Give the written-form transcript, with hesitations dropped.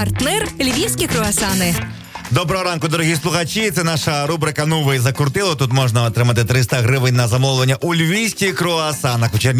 Партнер «Львівські круасани». Доброго ранку, дорогі слухачі. Це наша рубрика «Новий закрутило». Тут можна отримати 300 гривень на замовлення у львівських круасанах.